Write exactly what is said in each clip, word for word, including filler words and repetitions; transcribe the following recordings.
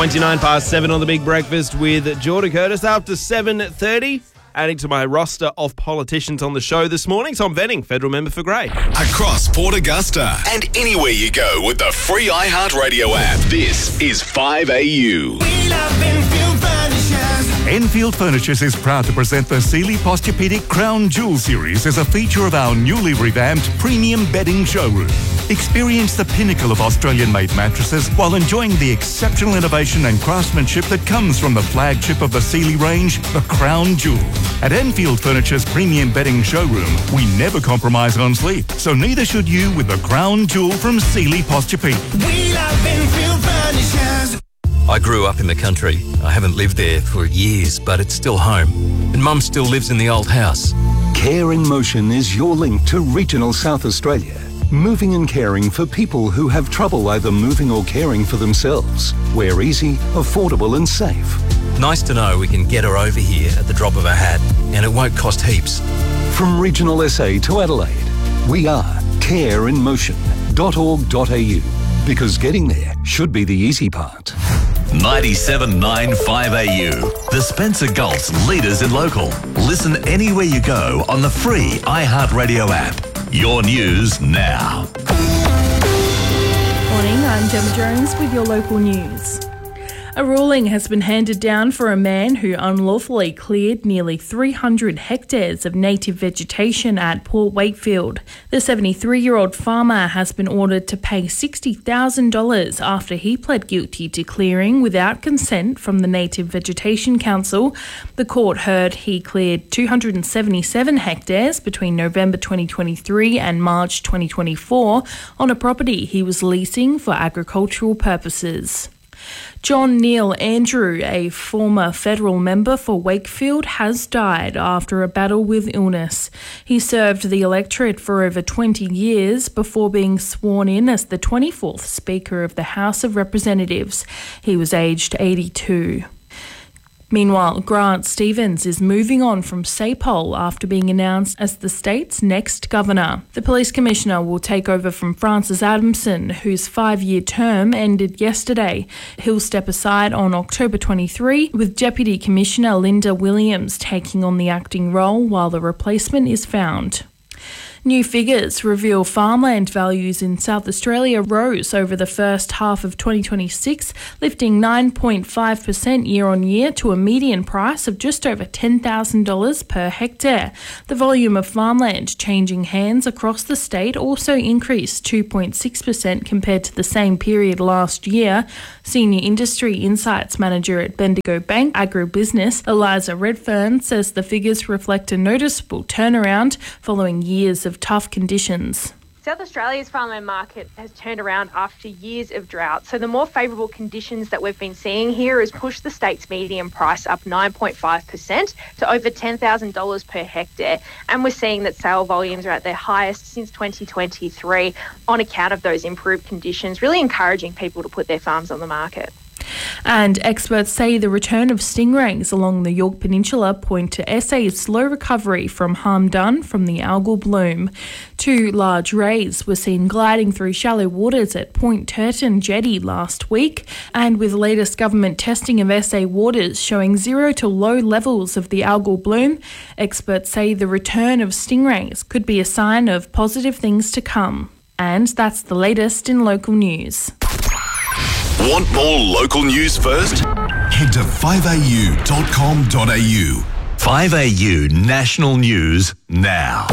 twenty-nine past seven on the Big Breakfast with Jordan Curtis. After seven thirty, adding to my roster of politicians on the show this morning, Tom Venning, federal member for Grey. Across Port Augusta and anywhere you go with the free iHeartRadio app. This is five A U. We love Enfield Furnishers. Enfield Furnishers is proud to present the Sealy Posturepedic Crown Jewel Series as a feature of our newly revamped premium bedding showroom. Experience the pinnacle of Australian-made mattresses while enjoying the exceptional innovation and craftsmanship that comes from the flagship of the Sealy range, the Crown Jewel. At Enfield Furniture's premium bedding showroom, we never compromise on sleep, so neither should you with the Crown Jewel from Sealy Posturepedic. We love Enfield Furnishers. I grew up in the country. I haven't lived there for years, but it's still home. And Mum still lives in the old house. Care in Motion is your link to regional South Australia. Moving and caring for people who have trouble either moving or caring for themselves. We're easy, affordable and safe. Nice to know we can get her over here at the drop of a hat, and it won't cost heaps. From regional S A to Adelaide, we are care in motion dot org dot a u, because getting there should be the easy part. ninety-seven point nine five A U. The Spencer Gulf's leaders in local. Listen anywhere you go on the free iHeartRadio app. Your news now. Morning, I'm Gemma Jones with your local news. A ruling has been handed down for a man who unlawfully cleared nearly three hundred hectares of native vegetation at Port Wakefield. The seventy-three-year-old farmer has been ordered to pay sixty thousand dollars after he pled guilty to clearing without consent from the Native Vegetation Council. The court heard he cleared two hundred seventy-seven hectares between November twenty twenty-three and March twenty twenty-four on a property he was leasing for agricultural purposes. John Neil Andrew, a former federal member for Wakefield, has died after a battle with illness. He served the electorate for over twenty years before being sworn in as the twenty-fourth Speaker of the House of Representatives. He was aged eighty-two. Meanwhile, Grant Stevens is moving on from SAPOL after being announced as the state's next governor. The police commissioner will take over from Francis Adamson, whose five-year term ended yesterday. He'll step aside on October twenty-third, with Deputy Commissioner Linda Williams taking on the acting role while the replacement is found. New figures reveal farmland values in South Australia rose over the first half of twenty twenty-six, lifting nine point five percent year on year to a median price of just over ten thousand dollars per hectare. The volume of farmland changing hands across the state also increased two point six percent compared to the same period last year. Senior Industry Insights Manager at Bendigo Bank Agribusiness, Eliza Redfern, says the figures reflect a noticeable turnaround following years of tough conditions. South Australia's farmland market has turned around after years of drought, so the more favourable conditions that we've been seeing here has pushed the state's median price up nine point five percent to over ten thousand dollars per hectare, and we're seeing that sale volumes are at their highest since twenty twenty-three on account of those improved conditions, really encouraging people to put their farms on the market. And experts say the return of stingrays along the Yorke Peninsula point to S A's slow recovery from harm done from the algal bloom. Two large rays were seen gliding through shallow waters at Point Turton Jetty last week, and with latest government testing of S A waters showing zero to low levels of the algal bloom, experts say the return of stingrays could be a sign of positive things to come. And that's the latest in local news. Want more local news first? Head to five a u dot com dot a u. five A U National News now.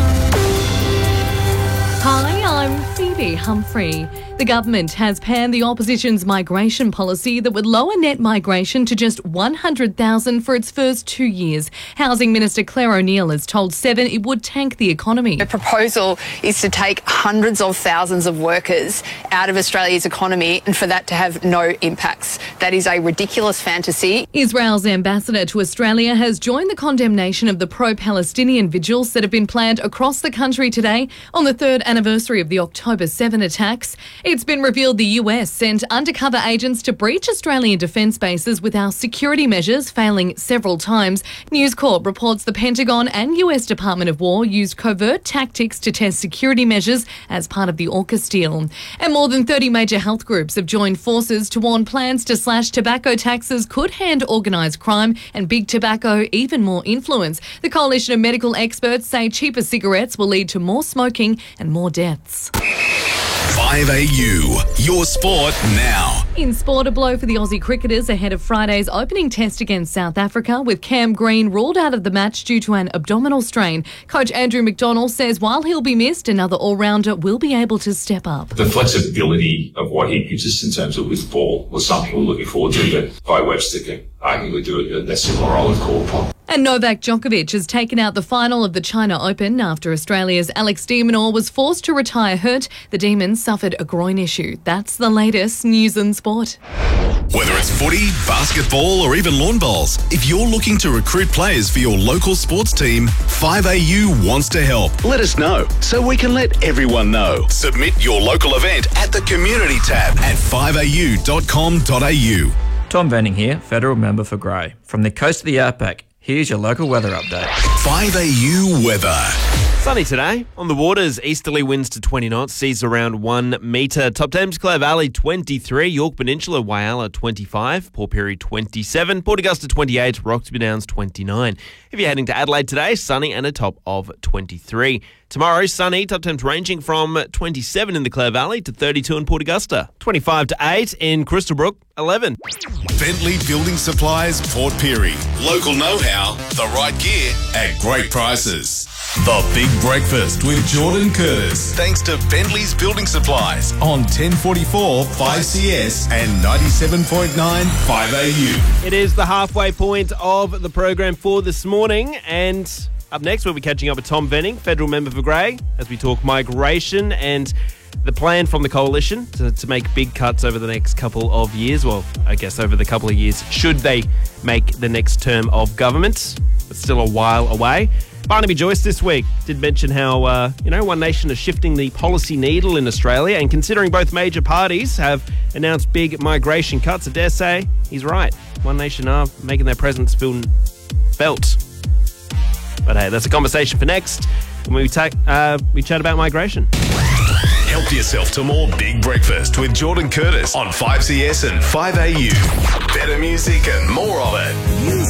Hi, I'm Phoebe Humphrey. The government has panned the opposition's migration policy that would lower net migration to just one hundred thousand for its first two years. Housing Minister Claire O'Neill has told Seven it would tank the economy. The proposal is to take hundreds of thousands of workers out of Australia's economy and for that to have no impacts. That is a ridiculous fantasy. Israel's ambassador to Australia has joined the condemnation of the pro-Palestinian vigils that have been planned across the country today on the third anniversary of the October seventh attacks. It's been revealed the U S sent undercover agents to breach Australian defence bases without security measures, failing several times. News Corp reports the Pentagon and U S Department of War used covert tactics to test security measures as part of the AUKUS deal. And more than thirty major health groups have joined forces to warn plans to slash slash tobacco taxes could hand organised crime and big tobacco even more influence. The Coalition of Medical Experts say cheaper cigarettes will lead to more smoking and more deaths. five A U, your sport now. In sport, a blow for the Aussie cricketers ahead of Friday's opening test against South Africa, with Cam Green ruled out of the match due to an abdominal strain. Coach Andrew McDonald says while he'll be missed, another all-rounder will be able to step up. The flexibility of what he gives us in terms of with ball was something we're looking forward to, but Guy Webster can arguably do it a similar role with called upon. And Novak Djokovic has taken out the final of the China Open after Australia's Alex de Minaur was forced to retire hurt. The Demon suffered a groin issue. That's the latest news and sport. Whether it's footy, basketball or even lawn bowls, if you're looking to recruit players for your local sports team, five A U wants to help. Let us know so we can let everyone know. Submit your local event at the Community tab at five a u dot com dot a u. Tom Venning here, Federal Member for Grey. From the coast of the outback, here's your local weather update. five A U weather. Sunny today. On the waters, easterly winds to twenty knots, seas around one metre. Top Thames, Clare Valley twenty-three, York Peninsula, Whyalla twenty-five, Port Pirie twenty-seven, Port Augusta twenty-eight, Roxby Downs twenty-nine. If you're heading to Adelaide today, sunny and a top of twenty-three. Tomorrow, sunny, top temps ranging from twenty-seven in the Clare Valley to thirty-two in Port Augusta. twenty-five to eight in Crystal Brook, eleven. Bentley Building Supplies, Port Pirie. Local know-how, the right gear at great prices. The Big Breakfast with Jordan Curtis. Thanks to Bentley's Building Supplies on ten forty-four five C S and ninety-seven point nine five A U. It is the halfway point of the program for this morning, and up next we'll be catching up with Tom Venning, Federal Member for Grey, as we talk migration and the plan from the Coalition to, to make big cuts over the next couple of years. Well, I guess over the couple of years, should they make the next term of government. It's still a while away. Barnaby Joyce this week did mention how, uh, you know, One Nation is shifting the policy needle in Australia, and considering both major parties have announced big migration cuts, I dare say he's right. One Nation are making their presence feel felt. But hey, that's a conversation for next when we, ta- uh, we chat about migration. Help yourself to more Big Breakfast with Jordan Curtis on five C S and five A U. Better music and more of it.